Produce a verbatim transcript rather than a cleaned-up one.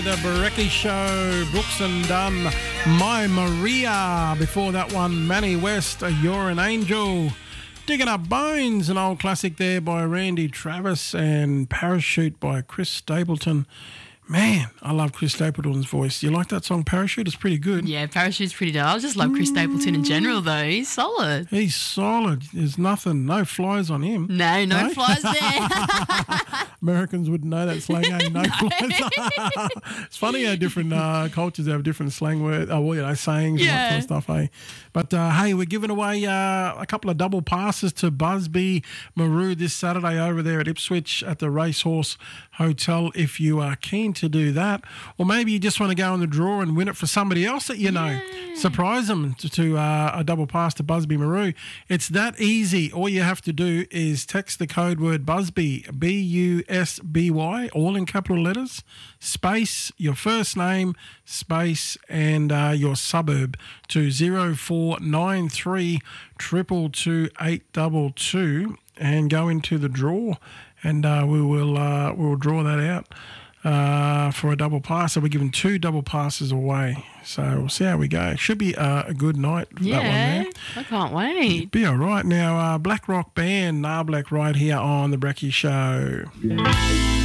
The Breckie Show, Brooks and Dunn, My Maria. Before that one, Manny West, You're an Angel. Digging Up Bones, an old classic there by Randy Travis, and Parachute by Chris Stapleton. Man, I love Chris Stapleton's voice. You like that song, Parachute? It's pretty good. Yeah, Parachute's pretty dull. I just love Chris Stapleton in general, though. He's solid. He's solid. There's nothing, no flies on him. No, no, no? flies there. Americans wouldn't know that slang, eh? No, no. Flies. It's funny how different uh, cultures have different slang words, oh, well, you know, sayings yeah. and that sort of stuff, eh? But, uh, hey, we're giving away uh, a couple of double passes to Busby Maru this Saturday over there at Ipswich at the Racehorse Hotel if you are keen to do that. Or maybe you just want to go in the draw and win it for somebody else that you know. Yeah. Surprise them to, to uh, a double pass to Busby Maru. It's that easy. All you have to do is text the code word Busby, B U S B Y, all in capital letters, space, your first name, space, and uh, your suburb to zero four nine three two two two eight two two and go into the draw, and uh, we will uh, we will draw that out uh, for a double pass. So we're giving two double passes away. So we'll see how we go. Should be uh, a good night. Yeah, that one there. I can't wait. Be all right. Now, uh, Black Rock Band, Nah Black right here on the Breckie Show.